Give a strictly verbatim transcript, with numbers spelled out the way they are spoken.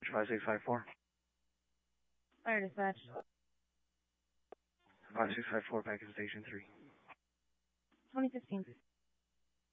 five six five four. Fire dispatch. five six five four back in station three. twenty fifteen.